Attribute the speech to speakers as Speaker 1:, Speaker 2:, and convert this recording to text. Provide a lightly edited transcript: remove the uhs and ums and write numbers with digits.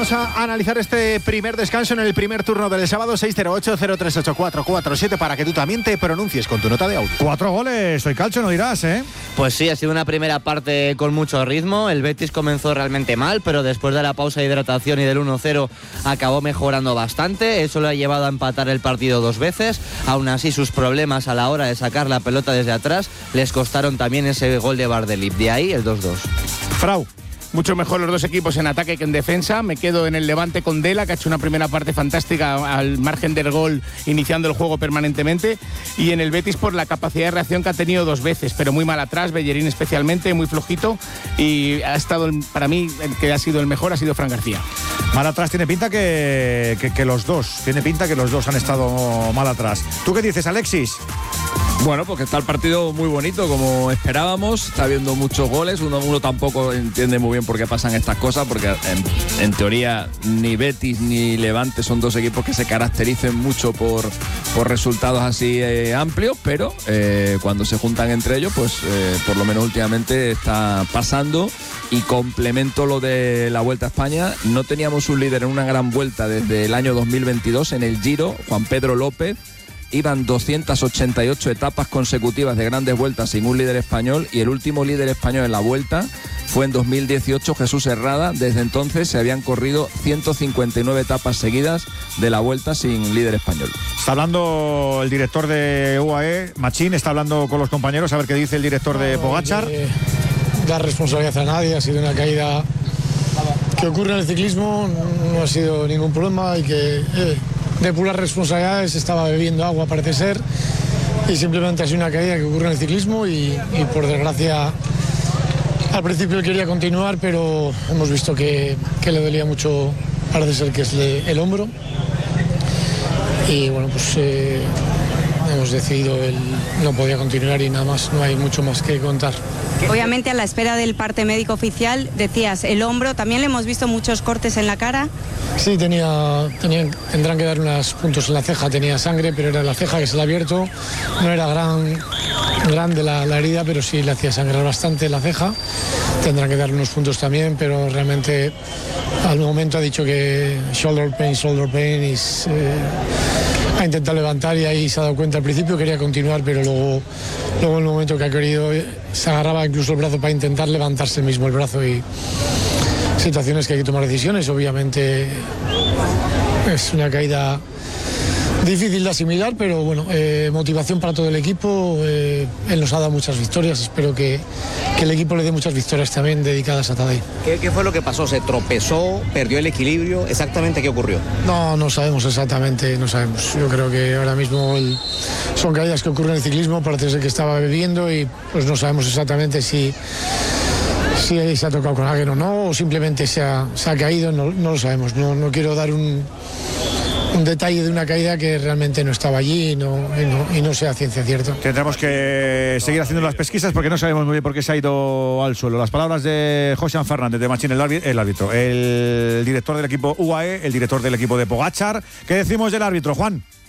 Speaker 1: Vamos a analizar este primer descanso en el primer turno del sábado. 608-038447 para que tú también te pronuncies con tu nota de audio.
Speaker 2: 4 goles, soy calcio, no dirás, ¿eh?
Speaker 3: Pues sí, ha sido una primera parte con mucho ritmo. El Betis comenzó realmente mal, pero después de la pausa de hidratación y del 1-0 acabó mejorando bastante. Eso lo ha llevado a empatar el partido 2 veces. Aún así, sus problemas a la hora de sacar la pelota desde atrás les costaron también ese gol de Bardelip. De ahí el 2-2.
Speaker 2: Frau.
Speaker 4: Mucho mejor los dos equipos en ataque que en defensa. Me quedo en el Levante con Dela, que ha hecho una primera parte fantástica al margen del gol, iniciando el juego permanentemente. Y en el Betis por la capacidad de reacción que ha tenido 2 veces, pero muy mal atrás, Bellerín especialmente, muy flojito. Y ha estado, para mí, el que ha sido el mejor ha sido Fran García.
Speaker 2: Mal atrás tiene pinta que los dos. Tiene pinta que los dos han estado mal atrás. ¿Tú qué dices, Alexis?
Speaker 5: Bueno, porque está el partido muy bonito, como esperábamos. Está habiendo muchos goles. Uno tampoco entiende muy bien por qué pasan estas cosas, porque en teoría ni Betis ni Levante son dos equipos que se caractericen mucho por resultados así amplios, pero cuando se juntan entre ellos, pues por lo menos últimamente está pasando. Y complemento lo de la Vuelta a España. No teníamos un líder en una gran vuelta desde el año 2022 en el Giro, Juan Pedro López. Iban 288 etapas consecutivas de grandes vueltas sin un líder español, y el último líder español en la Vuelta fue en 2018, Jesús Herrada. Desde entonces se habían corrido 159 etapas seguidas de la Vuelta sin líder español.
Speaker 2: Está hablando el director de UAE, Machín, está hablando con los compañeros a ver qué dice el director de Pogačar.
Speaker 6: Dar responsabilidad a nadie, ha sido una caída que ocurre en el ciclismo, no ha sido ningún problema, y que de puras responsabilidades estaba bebiendo agua, parece ser, y simplemente ha sido una caída que ocurre en el ciclismo y por desgracia al principio él quería continuar, pero hemos visto que le dolía mucho, parece ser que es el hombro, y bueno, pues hemos decidido él no podía continuar y nada más, no hay mucho más que contar.
Speaker 7: Obviamente a la espera del parte médico oficial, decías el hombro, también le hemos visto muchos cortes en la cara.
Speaker 6: Sí, tendrán que dar unos puntos en la ceja, tenía sangre, pero era la ceja que se le ha abierto, no era grande la herida, pero sí le hacía sangrar bastante la ceja. Tendrán que dar unos puntos también, pero realmente al momento ha dicho que shoulder pain is... ha intentado levantar y ahí se ha dado cuenta. Al principio quería continuar, pero luego en el momento que ha querido se agarraba incluso el brazo para intentar levantarse mismo el brazo, y situaciones que hay que tomar decisiones. Obviamente es una caída difícil de asimilar, pero bueno, motivación para todo el equipo. Él nos ha dado muchas victorias, espero que el equipo le dé muchas victorias también dedicadas a Tadej.
Speaker 3: ¿Qué fue lo que pasó? ¿Se tropezó? ¿Perdió el equilibrio? ¿Exactamente qué ocurrió?
Speaker 6: No sabemos exactamente, no sabemos. Yo creo que ahora mismo son caídas que ocurren en el ciclismo, parece ser que estaba bebiendo y pues no sabemos exactamente si se ha tocado con alguien o no, o simplemente se ha caído, no lo sabemos. No quiero dar un detalle de una caída que realmente no estaba allí y no sea ciencia cierta.
Speaker 2: Tendremos que seguir haciendo las pesquisas porque no sabemos muy bien por qué se ha ido al suelo. Las palabras de Josean Fernández de Machín, el árbitro, el director del equipo UAE, el director del equipo de Pogačar. ¿Qué decimos del árbitro, Juan?